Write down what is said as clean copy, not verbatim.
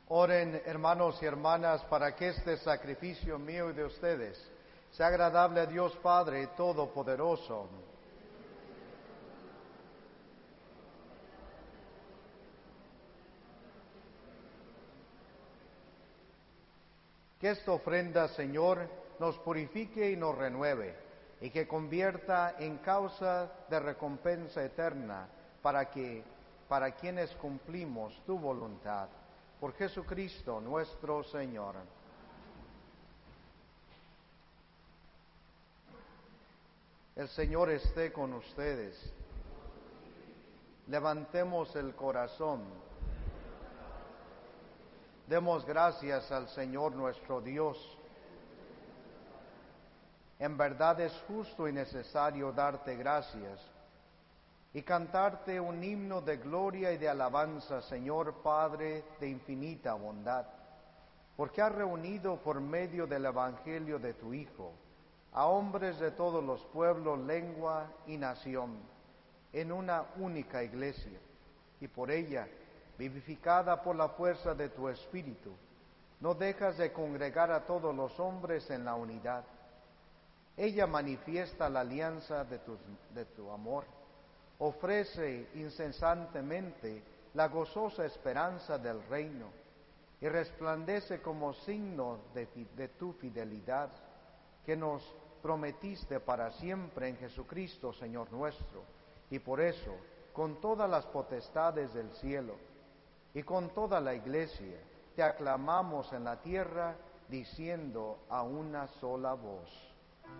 Oren, hermanos y hermanas, para que este sacrificio mío y de ustedes sea agradable a Dios Padre Todopoderoso. Que esta ofrenda, Señor, nos purifique y nos renueve, y que convierta en causa de recompensa eterna para quienes cumplimos tu voluntad. Por Jesucristo nuestro Señor. El Señor esté con ustedes. Levantemos el corazón. Demos gracias al Señor nuestro Dios. En verdad es justo y necesario darte gracias y cantarte un himno de gloria y de alabanza, Señor Padre de infinita bondad, porque has reunido por medio del Evangelio de tu Hijo a hombres de todos los pueblos, lengua y nación en una única iglesia, y por ella, vivificada por la fuerza de tu Espíritu, no dejas de congregar a todos los hombres en la unidad. Ella manifiesta la alianza de tu amor, ofrece incesantemente la gozosa esperanza del reino y resplandece como signo de tu fidelidad que nos prometiste para siempre en Jesucristo, Señor nuestro. Y por eso, con todas las potestades del cielo y con toda la iglesia, te aclamamos en la tierra, diciendo a una sola voz: